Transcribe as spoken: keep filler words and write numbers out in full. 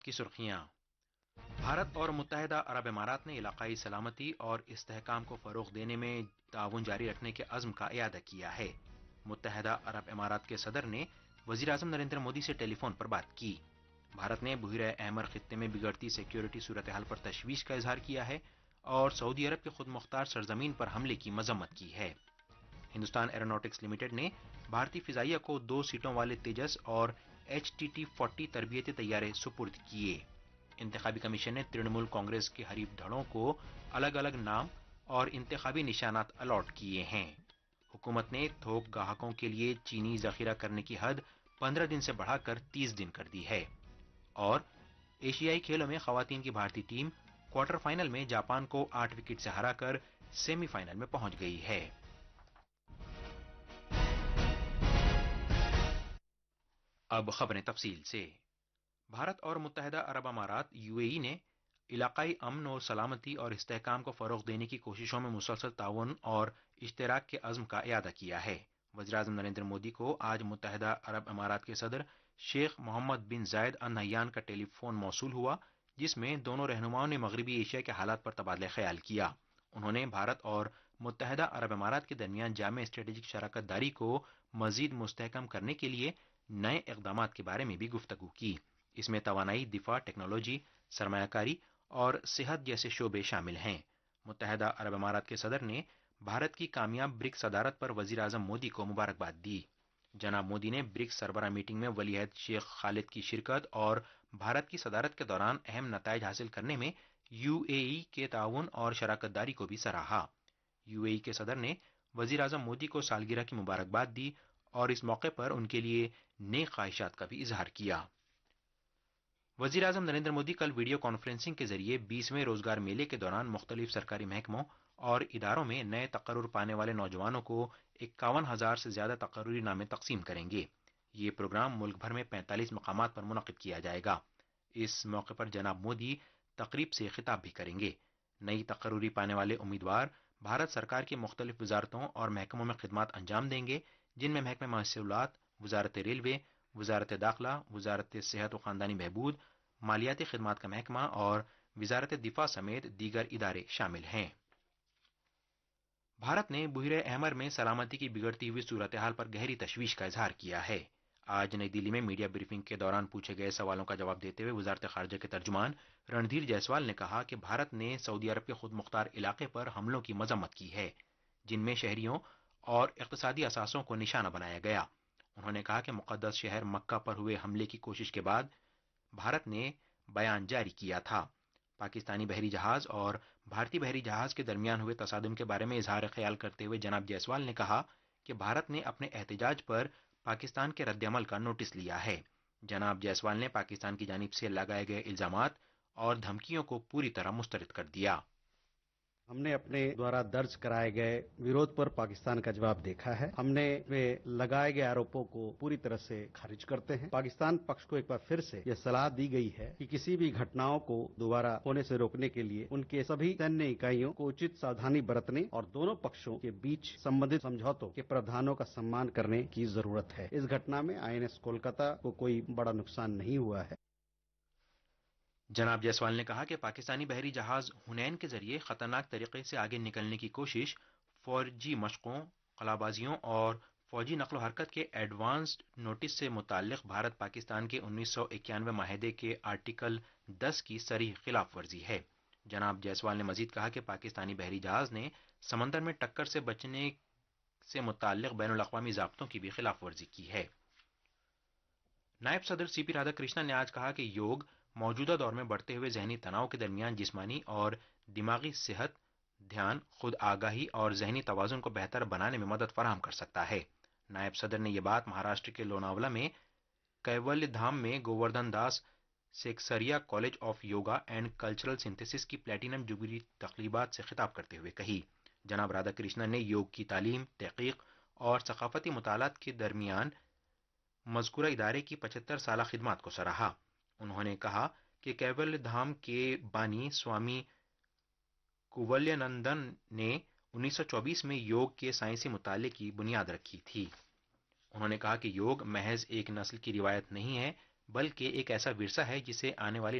کی سرخیاں۔ بھارت اور متحدہ عرب امارات نے علاقائی سلامتی اور استحکام کو فروغ دینے میں تعاون جاری رکھنے کے عزم کا اعادہ کیا ہے۔ متحدہ عرب امارات کے صدر نے وزیر اعظم نریندر مودی سے ٹیلی فون پر بات کی۔ بھارت نے بحیرہ احمر خطے میں بگڑتی سیکیورٹی صورتحال پر تشویش کا اظہار کیا ہے اور سعودی عرب کی خود مختار سرزمین پر حملے کی مذمت کی ہے۔ ہندوستان ایروناٹکس لمیٹڈ نے بھارتی فضائیہ کو دو سیٹوں والے تیجس اور ایچ ٹی ٹی فورٹی تربیتی طیارے سپرد کیے۔ انتخابی کمیشن نے ترنمول کانگریس کے حریف دھڑوں کو الگ الگ نام اور انتخابی نشانات الاٹ کیے ہیں۔ حکومت نے تھوک گاہکوں کے لیے چینی ذخیرہ کرنے کی حد پندرہ دن سے بڑھا کر تیس دن کر دی ہے۔ اور ایشیائی کھیلوں میں خواتین کی بھارتی ٹیم کوارٹر فائنل میں جاپان کو آٹھ وکٹ سے ہرا کر سیمی فائنل میں پہنچ گئی ہے۔ اب خبریں تفصیل سے۔ بھارت اور متحدہ عرب امارات یو اے ای نے علاقائی امن اور سلامتی اور استحکام کو فروغ دینے کی کوششوں میں مسلسل تعاون اور اشتراک کے عزم کا اعادہ کیا ہے۔ وزیر اعظم نریندر مودی کو آج متحدہ عرب امارات کے صدر شیخ محمد بن زائد ال نہیان کا ٹیلی فون موصول ہوا، جس میں دونوں رہنماؤں نے مغربی ایشیا کے حالات پر تبادلہ خیال کیا۔ انہوں نے بھارت اور متحدہ عرب امارات کے درمیان جامع اسٹریٹجک شراکت داری کو مزید مستحکم کرنے کے لیے نئے اقدامات کے بارے میں بھی گفتگو کی۔ اس میں توانائی، دفاع، ٹیکنالوجی، سرمایہ کاری اور صحت جیسے شعبے شامل ہیں۔ متحدہ عرب امارات کے صدر نے بھارت کی کامیاب برکس صدارت پر وزیر اعظم مودی کو مبارکباد دی۔ جناب مودی نے برکس سربراہ میٹنگ میں ولی عہد شیخ خالد کی شرکت اور بھارت کی صدارت کے دوران اہم نتائج حاصل کرنے میں یو اے ای کے تعاون اور شراکت داری کو بھی سراہا۔ یو اے ای کے صدر نے وزیر اعظم مودی کو سالگرہ کی مبارکباد دی اور اس موقع پر ان کے لیے نیک خواہشات کا بھی اظہار کیا۔ وزیر اعظم نریندر مودی کل ویڈیو کانفرنسنگ کے ذریعے بیسویں روزگار میلے کے دوران مختلف سرکاری محکموں اور اداروں میں نئے تقرر پانے والے نوجوانوں کو اکاون ہزار سے زیادہ تقرری نامے تقسیم کریں گے۔ یہ پروگرام ملک بھر میں پینتالیس مقامات پر منعقد کیا جائے گا۔ اس موقع پر جناب مودی تقریب سے خطاب بھی کریں گے۔ نئی تقرری پانے والے امیدوار بھارت سرکار کی مختلف وزارتوں اور محکموں میں خدمات انجام دیں گے، جن میں محکمہ محصولات، وزارت ریلوے، وزارت داخلہ، وزارت صحت و خاندانی بہبود، مالیاتی خدمات کا محکمہ اور وزارت دفاع سمیت دیگر ادارے شامل ہیں۔ بھارت نے بحیرہ احمر میں سلامتی کی بگڑتی ہوئی صورتحال پر گہری تشویش کا اظہار کیا ہے۔ آج نئی دلی میں میڈیا بریفنگ کے دوران پوچھے گئے سوالوں کا جواب دیتے ہوئے وزارت خارجہ کے ترجمان رندھیر جیسوال نے کہا کہ بھارت نے سعودی عرب کے خود مختار علاقے پر حملوں کی مذمت کی ہے، جن میں شہریوں اور اقتصادی اثاثوں کو نشانہ بنایا گیا۔ انہوں نے کہا کہ مقدس شہر مکہ پر ہوئے حملے کی کوشش کے بعد بھارت نے بیان جاری کیا تھا۔ پاکستانی بحری جہاز اور بھارتی بحری جہاز کے درمیان ہوئے تصادم کے بارے میں اظہار خیال کرتے ہوئے جناب جیسوال نے کہا کہ بھارت نے اپنے احتجاج پر پاکستان کے رد عمل کا نوٹس لیا ہے۔ جناب جیسوال نے پاکستان کی جانب سے لگائے گئے الزامات اور دھمکیوں کو پوری طرح مسترد کر دیا۔ ہم نے اپنے دوارا درج کرائے گئے وروध پر پاکستان کا جواب دیکھا ہے۔ ہم نے لگائے گئے آروپوں کو پوری طرح سے خارج کرتے ہیں۔ پاکستان پکش کو ایک بار پھر سے یہ صلاح دی گئی ہے کہ کسی بھی گھٹناؤں کو دوبارہ ہونے سے روکنے کے لیے ان کے سبھی سینیہ اکائیوں کو اچت ساودھانی برتنے اور دونوں پکشوں کے بیچ سمبندھت سمجھوتوں کے پراودھانوں کا سمان کرنے کی ضرورت ہے۔ اس گھٹنا میں آئی این ایس کولکاتہ کو کوئی بڑا نقصان نہیں ہوا ہے۔ جناب جیسوال نے کہا کہ پاکستانی بحری جہاز حنین کے ذریعے خطرناک طریقے سے آگے نکلنے کی کوشش فوجی مشقوں، قلابازیوں اور فوجی نقل و حرکت کے ایڈوانسڈ نوٹس سے متعلق بھارت پاکستان کے انیس سو اکیانوے معاہدے کے آرٹیکل دس کی صریح خلاف ورزی ہے۔ جناب جیسوال نے مزید کہا کہ پاکستانی بحری جہاز نے سمندر میں ٹکر سے بچنے سے متعلق بین الاقوامی ضابطوں کی بھی خلاف ورزی کی ہے۔ نائب صدر سی پی رادھا کرشنن نے آج کہا کہ یوگ موجودہ دور میں بڑھتے ہوئے ذہنی تناؤ کے درمیان جسمانی اور دماغی صحت، دھیان، خود آگاہی اور ذہنی توازن کو بہتر بنانے میں مدد فراہم کر سکتا ہے۔ نائب صدر نے یہ بات مہاراشٹر کے لوناولا میں کیولیا دھام میں Govardhan Das سیکسریا college of yoga and cultural synthesis کی پلیٹینم جوبلی تقریبات سے خطاب کرتے ہوئے کہی۔ جناب رادھا کرشنن نے یوگ کی تعلیم، تحقیق اور ثقافتی مطالعات کے درمیان مذکورہ ادارے کی پچہتر سالہ خدمات کو سراہا۔ انہوں نے کہا کہ کیولیا دھام کے بانی سوامی کوولینندن نے انیس سو چوبیس میں یوگ کے سائنسی مطالعے کی بنیاد رکھی تھی۔ انہوں نے کہا کہ یوگ محض ایک نسل کی روایت نہیں ہے बल्कि एक ऐसा विरसा है जिसे आने वाली